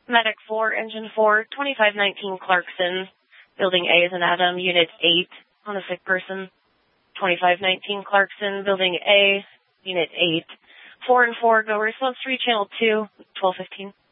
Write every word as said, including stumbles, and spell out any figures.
Medic four, Engine four, twenty-five nineteen Clarkson. Building A is an Adam, Unit eight on a sick person. twenty-five nineteen Clarkson, Building A, Unit eight. four and four, go response three, Channel two, twelve fifteen.